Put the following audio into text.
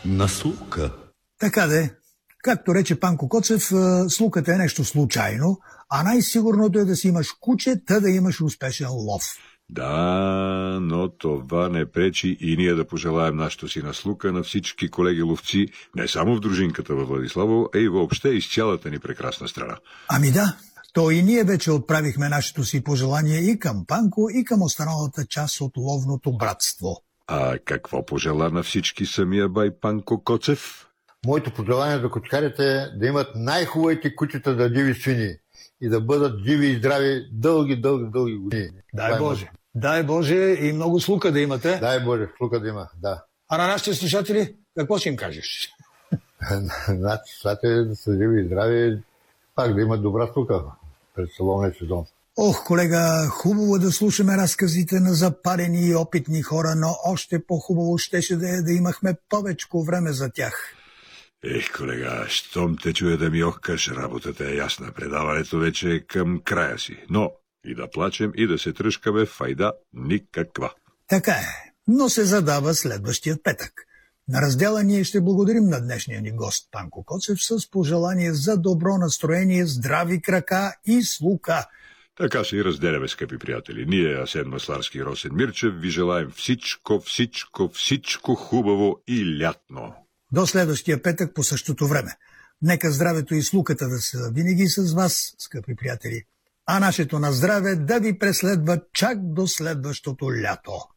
на слука. Така де, както рече Панко Коцев, слуката е нещо случайно, а най-сигурното е да си имаш куче, та да имаш успешен лов. Да, но това не пречи и ние да пожелаем нашето си наслука на всички колеги ловци, не само в дружинката във Владиславово, а и въобще из цялата ни прекрасна страна. Ами да, то и ние вече отправихме нашето си пожелание и към Панко, и към останалата част от ловното братство. А какво пожела на всички самия бай Панко Коцев? Моето пожелание за кучкарите е да имат най-хубавите кучета да диви свини и да бъдат живи и здрави дълги години. Дай Боже. Дай Боже и много слука да имате. Дай Боже, слука да има, да. А на нашите слушатели, какво ще им кажеш? Значи, слушатели да са живи и здрави, пак да имат добра слука през ловния сезон. Ох, колега, хубаво да слушаме разказите на запалени и опитни хора, но още по-хубаво щеше да имахме повечко време за тях. Колега, щом те чуя да ми охкаш, работата е ясна. Предаването вече е към края си. Но и да плачем, и да се тръжкаме, файда никаква. Така е, но се задава следващият петък. На раздела ние ще благодарим на днешния ни гост Панко Коцев с пожелание за добро настроение, здрави крака и слука. Така се и разделяме, скъпи приятели. Ние, Асен Масларски и Росен Мирчев, ви желаем всичко хубаво и лятно. До следващия петък по същото време. Нека здравето и слуката да са винаги с вас, скъпи приятели. А нашето на здраве да ви преследва чак до следващото лято.